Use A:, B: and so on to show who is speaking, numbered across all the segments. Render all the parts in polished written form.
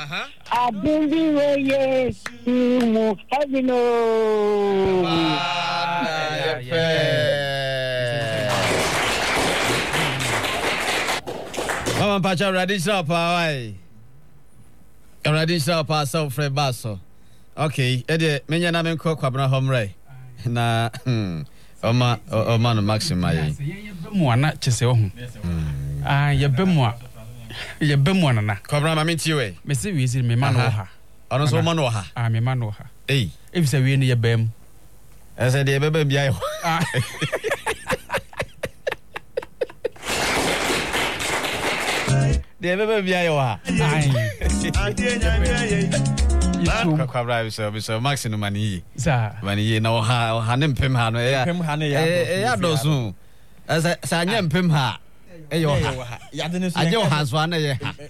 A: Abindiwe mu Fabino.
B: Mama Pacha Radisha Pawai. Radisha Pa so Fred Basso. Okay, Eddie, menya na menko kwabna homre. Na Oma no Maxima yi.
C: Mo na chese ho. Ye bemu na.
B: Kwabna ma menti we.
C: Me se wi zi me ma no ha.
B: Ono so ma no ha.
C: Me ma no ha.
B: Eh.
C: If say we ni ye bem.
B: Ese de bebe bia yo. De bebe bia yo ha. Kwabra so Maxima mani.
C: Za.
B: Mani na ha ne mpem ha no ya.
D: Mpem ha ne
B: ya dosu. Ese sa nya mpem ha. Eyo ha.
D: Ya de ne so.
B: Ajo ha so na ye ha.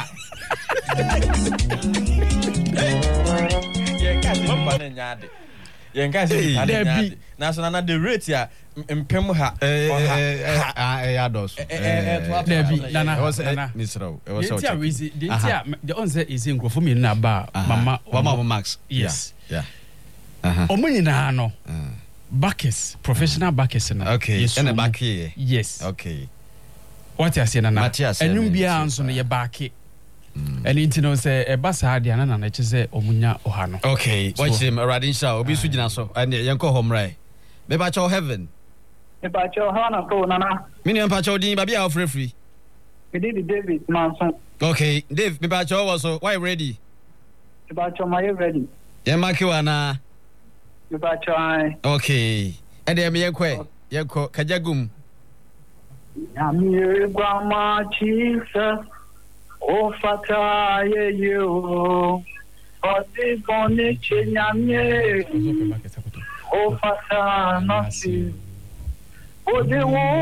D: Ye ka se mpa na nyaade. Ye nka se mpa na nyaade. Na so na the rate ya mpem ha.
B: Ya dosu.
C: Debi nana.
B: Nisro.
C: Dentia wizi dentia the onse is nkrofo mi na ba mama
B: Max.
C: Yes.
B: Yeah.
C: Omunyina no. Backers, professional backers na.
B: Okay. And back here.
C: Yes.
B: Okay.
C: What you say nana? Enum bia nso no ye back. And you know say e ba sa dia na na che say omunya oha no.
B: Okay. Watch him Radin Shaw obi su gina so. And yenko home right. Me ba cho heaven.
A: Me ba cho hana to nana.
B: Me ni ba cho din ba bia free.
A: Me did David Manson.
B: Okay. Dave, me ba cho was so why ready?
A: Me ba cho my ready.
B: Ye makiwa na.
A: Me ba cho ai.
B: Okay. And dem yenko kajagum.
A: Yami grandma Jesus. O fata ye yo. O de bone chenyamye. O fata nasi. O de wo